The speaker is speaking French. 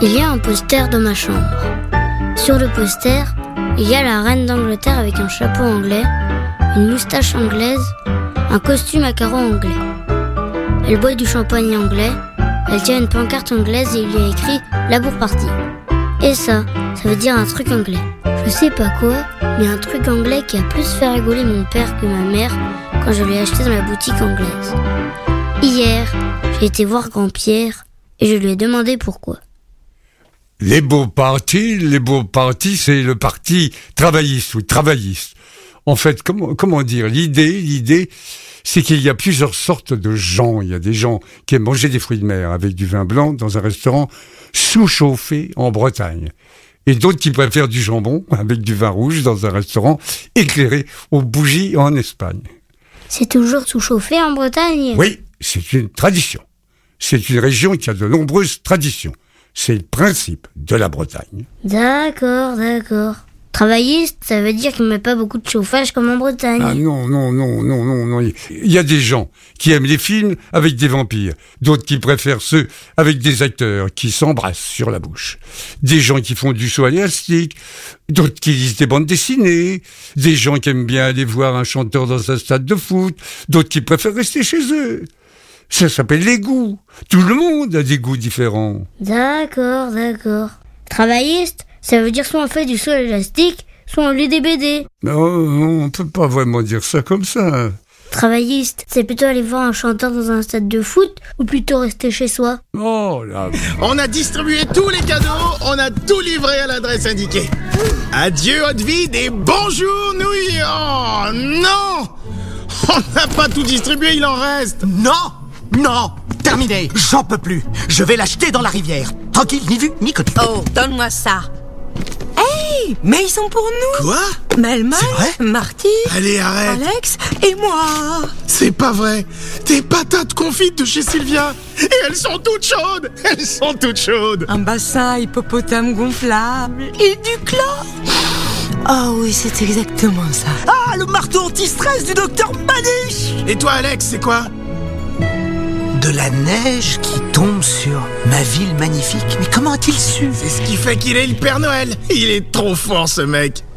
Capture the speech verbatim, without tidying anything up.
Il y a un poster dans ma chambre. Sur le poster, il y a la reine d'Angleterre avec un chapeau anglais, une moustache anglaise, un costume à carreaux anglais. Elle boit du champagne anglais, elle tient une pancarte anglaise et il y a écrit « Labour Party ». Et ça, ça veut dire un truc anglais. Je sais pas quoi, mais un truc anglais qui a plus fait rigoler mon père que ma mère quand je l'ai acheté dans la boutique anglaise. Hier, j'ai été voir Grand-Pierre et je lui ai demandé pourquoi. Les beaux partis, les beaux partis, c'est le parti travailliste ou travailliste. En fait, comment, comment dire, l'idée, l'idée, c'est qu'il y a plusieurs sortes de gens. Il y a des gens qui aiment manger des fruits de mer avec du vin blanc dans un restaurant sous-chauffé en Bretagne. Et d'autres qui préfèrent du jambon avec du vin rouge dans un restaurant éclairé aux bougies en Espagne. C'est toujours sous-chauffé en Bretagne ? Oui, c'est une tradition. C'est une région qui a de nombreuses traditions. C'est le principe de la Bretagne. D'accord, d'accord. Travailliste, ça veut dire qu'il ne met pas beaucoup de chauffage comme en Bretagne. Ah non, non, non, non, non, non. Il y a des gens qui aiment les films avec des vampires. D'autres qui préfèrent ceux avec des acteurs qui s'embrassent sur la bouche. Des gens qui font du saut élastique. D'autres qui lisent des bandes dessinées. Des gens qui aiment bien aller voir un chanteur dans un stade de foot. D'autres qui préfèrent rester chez eux. Ça s'appelle les goûts. Tout le monde a des goûts différents. D'accord, d'accord. Travailliste, ça veut dire soit on fait du saut élastique, soit on lit des B D. Non, on peut pas vraiment dire ça comme ça. Travailliste, c'est plutôt aller voir un chanteur dans un stade de foot ou plutôt rester chez soi? Oh là. On a distribué tous les cadeaux, on a tout livré à l'adresse indiquée. Adieu Hauteville et bonjour New York. Non, on n'a pas tout distribué, il en reste. Non, non, terminé, j'en peux plus. Je vais l'acheter dans la rivière. Tranquille, ni vu, ni connu. Oh, donne-moi ça. Hey, mais ils sont pour nous. Quoi? Melman, C'est vrai? Marty, Allez, arrête. Alex et moi. C'est pas vrai. Des patates confites de chez Sylvia. Et elles sont toutes chaudes. Elles sont toutes chaudes. Un bassin hippopotame gonflable et du chlore. Ah oh oui, c'est exactement ça. Ah, le marteau anti-stress du docteur Maniche. Et toi, Alex, c'est quoi? De la neige qui tombe sur ma ville magnifique. Mais comment a-t-il su? C'est ce qui fait qu'il est le Père Noël. Il est trop fort, ce mec.